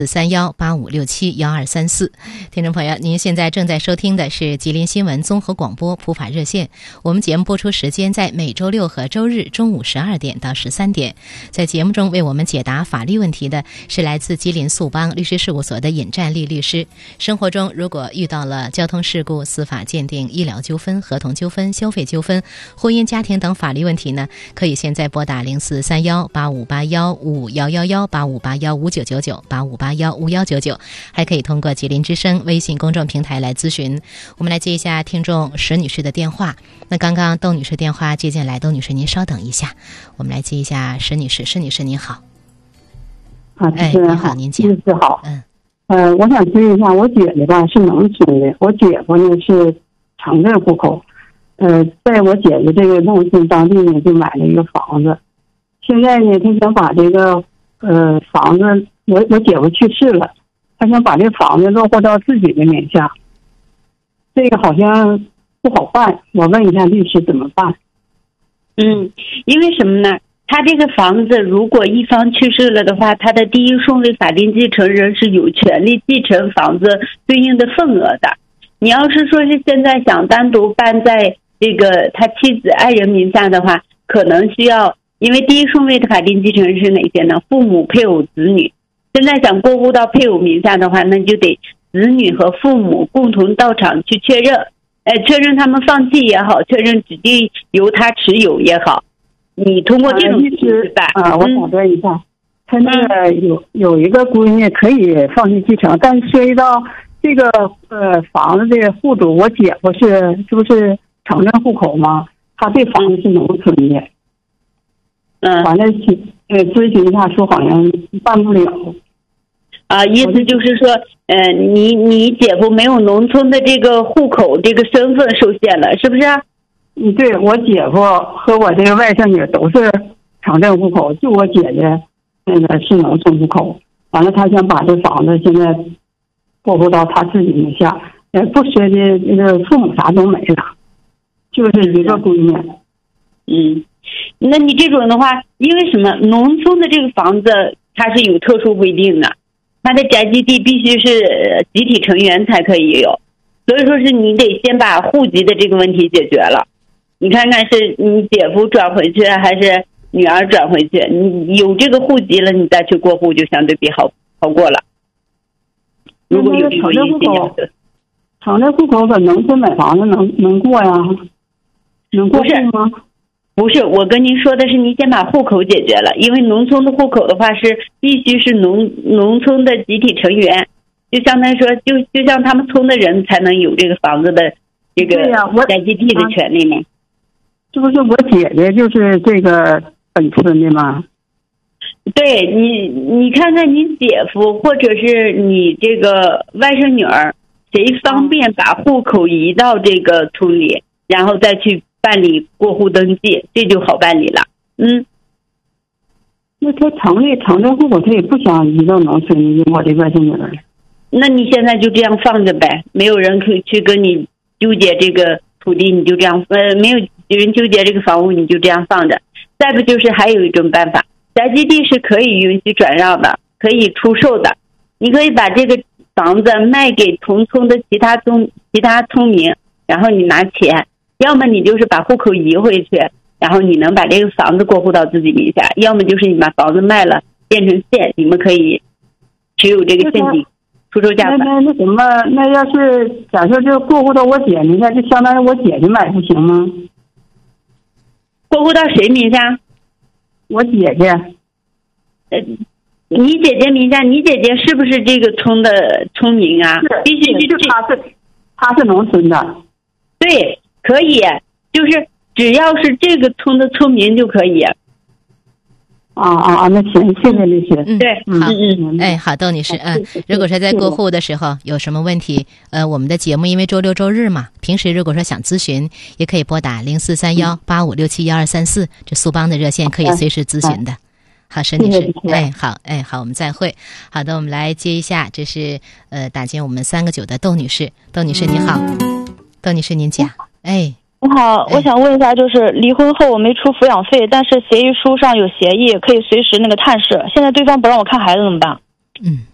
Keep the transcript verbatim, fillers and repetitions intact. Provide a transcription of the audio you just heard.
三幺八五六七幺二三四。听众朋友，您现在正在收听的是吉林新闻综合广播普法热线。我们节目播出时间在每周六和周日中午十二点到十三点。在节目中为我们解答法律问题的是来自吉林速邦律师事务所的尹占利律师。生活中如果遇到了交通事故、司法鉴定、医疗纠纷、合同纠纷、消费纠纷、婚姻家庭等法律问题呢，可以现在拨打零四三幺八五八幺五幺幺幺八五八幺五九九九八五八幺五幺九九，还可以通过吉林之声微信公众平台来咨询。我们来接一下听众石女士的电话。那刚刚窦女士电话接进来，窦女士您稍等一下，我们来接一下石女士。石女士您好。 啊， 哎，你好，您讲。 律师好。 嗯。 呃，我想咨询一下，我姐姐吧是农村的，我姐夫呢是城镇户口。呃，在我姐姐这个农村当地呢，就买了一个房子。现在呢，他想把这个呃房子，我我姐夫去世了，他想把这房子落户到自己的名下。这个好像不好办，我问一下律师怎么办？ 嗯，因为什么呢？他这个房子如果一方去世了的话，他的第一顺位法定继承人是有权利继承房子对应的份额的。你要是说是现在想单独办在这个他妻子爱人名下的话，可能需要，因为第一顺位的法定继承人是哪些呢？父母、配偶、子女。现在想过户到配偶名下的话，那就得子女和父母共同到场去确认，呃，确认他们放弃也好，确认指定由他持有也好。你通过这种律师啊，我打断一下，嗯、他那个有有一个闺女可以放弃继承，但涉及到这个呃房子的户主，我姐夫是是不是城镇户口吗？他这房子是农村的， 嗯， 完了呃咨询一下说好像办不了。 啊，意思就是说，呃，你你姐夫没有农村的这个户口，这个身份受限了，是不是？ 嗯，对，我姐夫和我这个外甥女都是城镇户口，就我姐姐那个是农村户口。完了，他想把这房子现在过户到他自己名下，呃，不涉及那个父母啥都没了，就是一个闺女。 嗯，那你这种的话，因为什么？农村的这个房子它是有特殊规定的，它的宅基地必须是集体成员才可以有，所以说是你得先把户籍的这个问题解决了。你看看是你姐夫转回去还是女儿转回去，你有这个户籍了，你再去过户就相对比好好过了。如果有这个户口， 城镇户口搁农村买房子能能过呀？能过户吗？ 不是，我跟您说的是你先把户口解决了，因为农村的户口的话是必须是农农村的集体成员，就相当于说就就像他们村的人才能有这个房子的这个宅基地的权利嘛。 这不是我姐姐就是这个本村的吗？ 对，你你看看你姐夫或者是你这个外甥女儿，谁方便把户口移到这个村里，然后再去办理过户登记，这就好办理了。嗯， 那他城里城镇户口，他也不想移到农村里，我这外甥女儿。 那你现在就这样放着呗，没有人可以去跟你纠结这个土地，你就这样呃，没有人纠结这个房屋，你就这样放着。再不就是还有一种办法，宅基地是可以允许转让的，可以出售的。你可以把这个房子卖给同村的其他村其他村民，然后你拿钱。要么你就是把户口移回去，然后你能把这个房子过户到自己名下；要么就是你把房子卖了变成现，你们可以持有这个现金出售价。 那那那什么？那要是假设就过户到我姐名下，就相当于我姐姐买不行吗？ 过户到谁名下？ 我姐姐。 呃，你姐姐名下，你姐姐是不是这个村的村民啊？ 是， 必须是她是她是农村的。 对。可以，就是只要是这个村的村民就可以。 啊啊啊！那行，谢谢律师。 嗯， 对， 好， 嗯嗯，哎，好，窦女士，嗯，如果说在过户的时候有什么问题，呃，我们的节目因为周六周日嘛，平时如果说想咨询，也可以拨打零四三幺八五六七幺二三四，这苏邦的热线可以随时咨询的。好，沈女士，哎，好，哎，好，我们再会。好的，我们来接一下，这是呃打进我们三个九的窦女士，窦女士你好，窦女士您讲。哎， 你好，我想问一下，就是离婚后我没出抚养费，但是协议书上有协议可以随时那个探视，现在对方不让我看孩子怎么办？ 嗯，